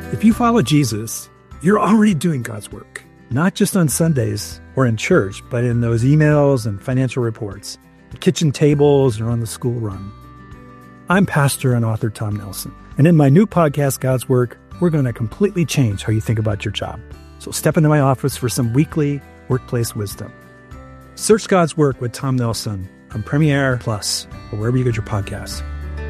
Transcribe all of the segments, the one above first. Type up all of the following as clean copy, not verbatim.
If you follow Jesus, you're already doing God's work, not just on Sundays or in church, but in those emails and financial reports, the kitchen tables, or on the school run. I'm pastor and author Tom Nelson, and in my new podcast, God's Work, we're going to completely change how you think about your job. So step into my office for some weekly workplace wisdom. Search God's Work with Tom Nelson on Premiere Plus or wherever you get your podcasts.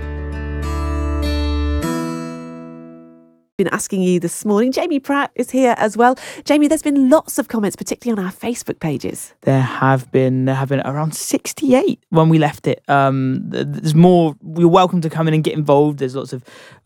Been asking you this morning. Jamie Pratt is here as well. Jamie, there's been lots of comments, particularly on our Facebook pages. There have been around 68 when we left it. There's more. You're welcome to come in and get involved. There's lots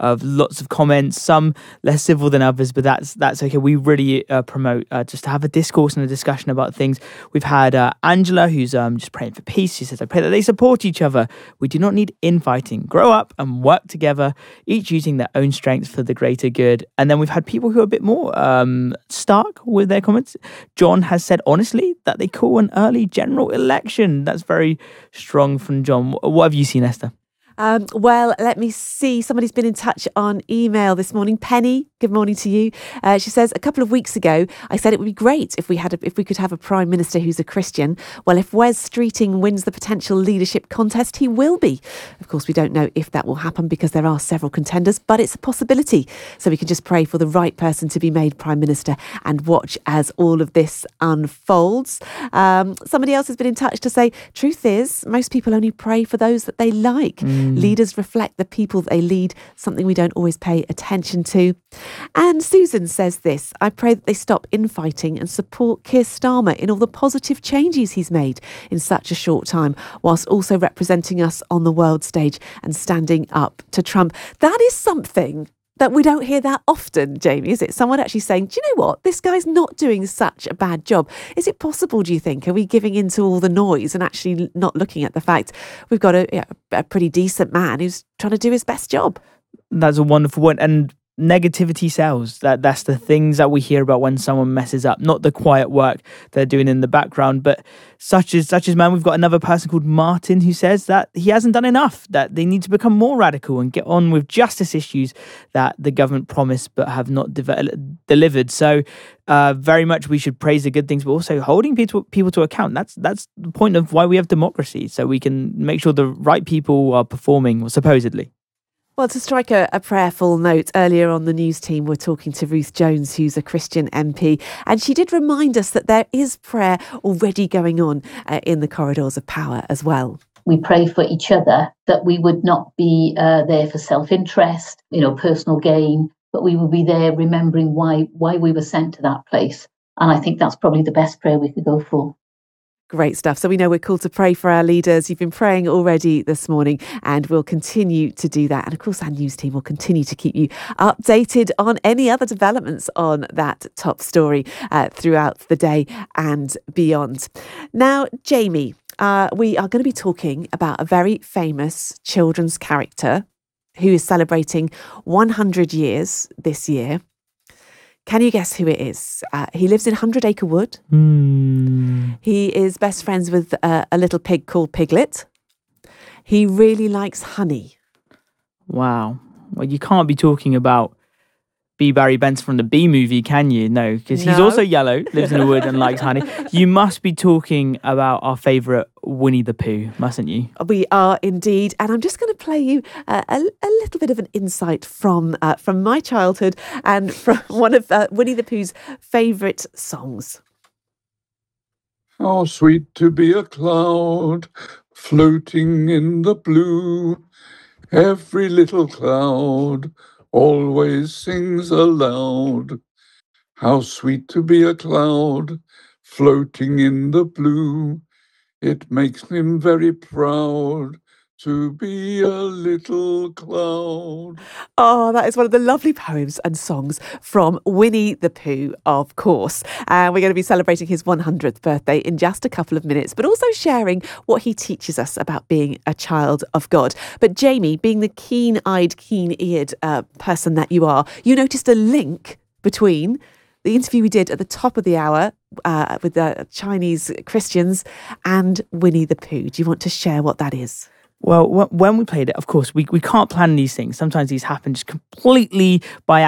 of comments, some less civil than others, but that's okay. We really promote just to have a discourse and a discussion about things. We've had Angela, who's just praying for peace. She says, I pray that they support each other. We do not need infighting. Grow up and work together, each using their own strengths for the greater good. And then we've had people who are a bit more stark with their comments. John has said, honestly, that they call an early general election. That's very strong from John. What have you seen, Esther? Well, let me see. Somebody's been in touch on email this morning. Penny, good morning to you. She says, a couple of weeks ago, I said it would be great if we could have a Prime Minister who's a Christian. Well, if Wes Streeting wins the potential leadership contest, he will be. Of course, we don't know if that will happen because there are several contenders, but it's a possibility. So we can just pray for the right person to be made Prime Minister and watch as all of this unfolds. Somebody else has been in touch to say, truth is, most people only pray for those that they like. Leaders reflect the people they lead, something we don't always pay attention to. And Susan says this, I pray that they stop infighting and support Keir Starmer in all the positive changes he's made in such a short time, whilst also representing us on the world stage and standing up to Trump. That is something that we don't hear that often, Jamie, is it? Someone actually saying, do you know what? This guy's not doing such a bad job. Is it possible, do you think? Are we giving into all the noise and actually not looking at the fact we've got a pretty decent man who's trying to do his best job? That's a wonderful one. And negativity sells. That's the things that we hear about when someone messes up, not the quiet work they're doing in the background. But such is man. We've got another person called Martin who says that he hasn't done enough, that they need to become more radical and get on with justice issues that the government promised but have not delivered. So very much we should praise the good things, but also holding people to account. That's the point of why we have democracy, so we can make sure the right people are performing, supposedly. Well, to strike a prayerful note, earlier on the news team were talking to Ruth Jones, who's a Christian MP, and she did remind us that there is prayer already going on in the corridors of power as well. We pray for each other, that we would not be there for self-interest, personal gain, but we will be there remembering why we were sent to that place. And I think that's probably the best prayer we could go for. Great stuff. So we know we're called to pray for our leaders. You've been praying already this morning, and we'll continue to do that. And of course, our news team will continue to keep you updated on any other developments on that top story throughout the day and beyond. Now, Jamie, we are going to be talking about a very famous children's character who is celebrating 100 years this year. Can you guess who it is? He lives in 100 Acre Wood. He is best friends with a little pig called Piglet. He really likes honey. Wow. Well, you can't be talking about B. Barry Benson from the Bee Movie, can you? No, because he's also yellow, lives in the wood and likes honey. You must be talking about our favourite Winnie the Pooh, mustn't you? We are indeed. And I'm just going to play you a little bit of an insight from my childhood and from one of Winnie the Pooh's favourite songs. How sweet to be a cloud floating in the blue. Every little cloud always sings aloud. How sweet to be a cloud floating in the blue. It makes him very proud to be a little cloud. Oh, that is one of the lovely poems and songs from Winnie the Pooh, of course. We're going to be celebrating his 100th birthday in just a couple of minutes, but also sharing what he teaches us about being a child of God. But Jamie, being the keen-eyed, keen-eared person that you are, you noticed a link between the interview we did at the top of the hour with the Chinese Christians and Winnie the Pooh. Do you want to share what that is? Well, when we played it, of course, we can't plan these things. Sometimes these happen just completely by